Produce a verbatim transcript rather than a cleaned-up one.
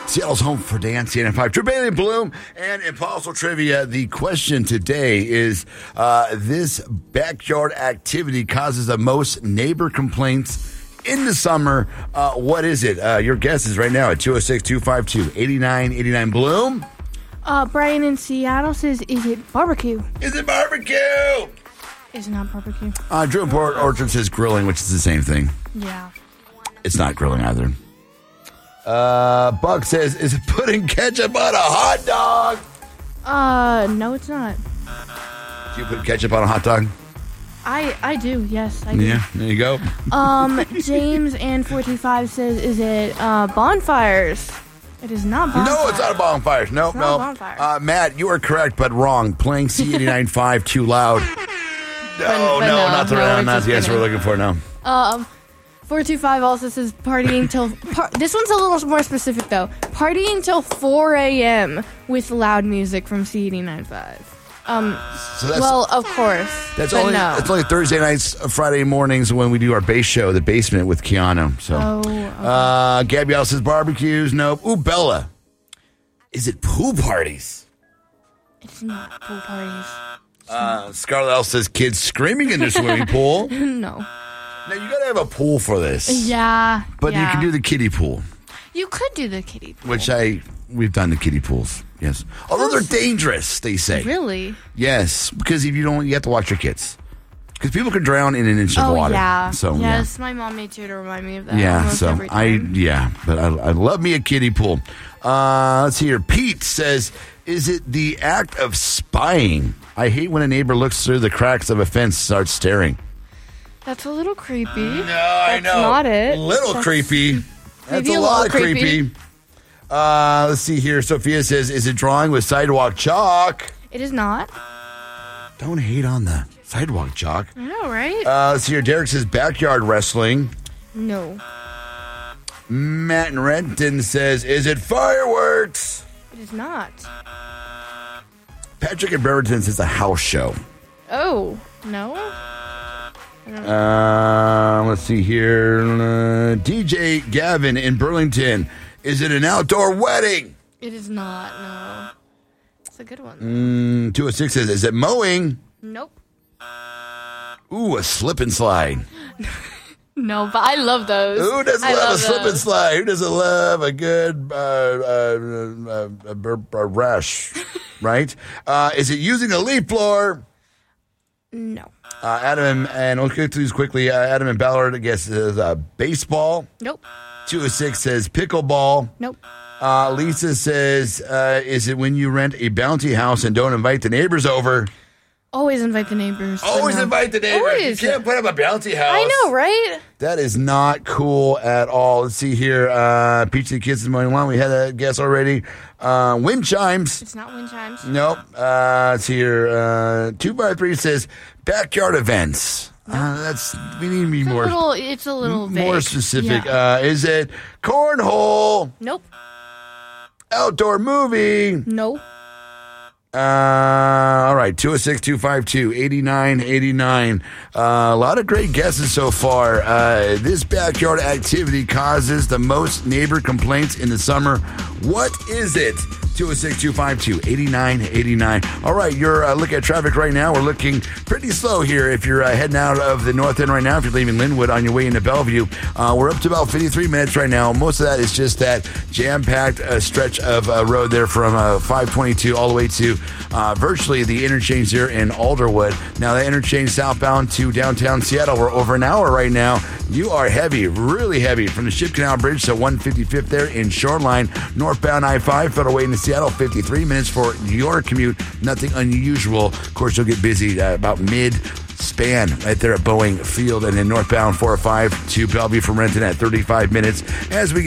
Seattle's home for dance, C N N five. Drew Bailey Bloom and Impossible Trivia. The question today is, uh, this backyard activity causes the most neighbor complaints in the summer. Uh, what is it? Uh, your guess is right now at two oh six, two five two, eight nine eight nine. Bloom? Uh, Brian in Seattle says, is it barbecue? Is it barbecue? It's not barbecue. Uh, Drew in Port Orchard says grilling, which is the same thing. Yeah. It's not grilling either. Uh, Buck says, is it putting ketchup on a hot dog? Uh, no, it's not. Do you put ketchup on a hot dog? I I do, yes, I do. Yeah, there you go. Um, James and four two five says, is it uh, bonfires? It is not bonfires. No, it's not a bonfire. No, It's no. not a bonfire. Uh, Matt, you are correct, but wrong. Playing C eighty-nine point five too loud. No, But- but no, no, not the, no, we're not just the answer we're kidding. looking for now. Um, four two five also says partying till... Par- this one's a little more specific, though. Partying till four a.m. with loud music from C eighty-nine point five. Um, So that's, well, of course. that's but only no. that's only Thursday nights, uh, Friday mornings when we do our bass show, The Basement with Keanu. So, Oh, okay. uh, Gabrielle says barbecues. Nope. Ooh, Bella. Is it pool parties? It's not pool parties. Uh, Scarlett L says kids screaming in the swimming pool. No. Now, you got to have a pool for this. Yeah. But you yeah. can do the kiddie pool, You could do the kiddie pool. which I, we've done the kiddie pools. Yes. Although they're dangerous, they say. Really? Yes, because if you don't, you have to watch your kids. Because people can drown in an inch of Oh, water. yeah. So, yes, my mom made sure to remind me of that. yeah. Yeah, almost so every I, time. yeah, but I, I love me a kiddie pool. Uh, let's see here. Pete says, is it the act of spying? I hate when a neighbor looks through the cracks of a fence and starts staring. That's a little creepy. No, I That's know. not it. Little That's creepy. That's maybe a a lot little of creepy. creepy. Uh, let's see here. Sophia says, is it drawing with sidewalk chalk? It is not. Don't hate on the sidewalk chalk. I know, right? Uh, let's see here. Derek says backyard wrestling. no. Matt in Renton says, is it fireworks? It is not. Patrick in Bremerton says a house show. Oh, no? Uh, let's see here. Uh, D J Gavin in Burlington. Is it an outdoor wedding? It is not, no. It's a good one. Mm, two oh six says, is it mowing? Nope. Ooh, a slip and slide. No, but I love those. Who doesn't I love, a love slip and those. slide? Who doesn't love a good uh, uh, uh, uh, uh, uh, rush, right? Uh, is it using a leaf blower? No. Uh, Adam, and we'll get through these quickly. Uh, Adam and Ballard, I guess, is uh, baseball. Nope. two oh six says pickleball. Nope. Uh, Lisa says, uh, is it when you rent a bounty house and don't invite the neighbors over? Always invite the neighbors. but Always no. invite the neighbors. Always. You can't put up a bounty house. I know, right? That is not cool at all. Let's see here. Uh, Peach and the Kids is mowing lawn. We had a guess already. Uh, wind chimes. It's not wind chimes. Nope. Uh, let's see here. Uh, two by three says backyard events. Uh, that's we need to be It's a more little, it's a little vague. more specific. Yeah. Uh, is it cornhole? Nope. Outdoor movie? Nope. Uh, all right, two oh six, two five two, eight nine eight nine. Uh, a lot of great guesses so far. Uh, this backyard activity causes the most neighbor complaints in the summer. What is it? two oh six, two five two, eight nine eight nine. All right, you're uh, looking at traffic right now. We're looking pretty slow here. If you're uh, heading out of the north end right now, if you're leaving Linwood on your way into Bellevue, uh, we're up to about fifty-three minutes right now. Most of that is just that jam-packed uh, stretch of uh, road there from uh, five twenty-two all the way to uh, virtually the interchange there in Alderwood. Now, the interchange southbound to downtown Seattle, we're over an hour right now. You are heavy, really heavy, from the Ship Canal Bridge to one fifty-fifth there in Shoreline. Northbound I five, Federal Way into Seattle, fifty-three minutes for your commute. Nothing unusual. Of course, you'll get busy uh, about mid-span right there at Boeing Field. And then northbound four oh five to Bellevue from Renton at thirty-five minutes as we get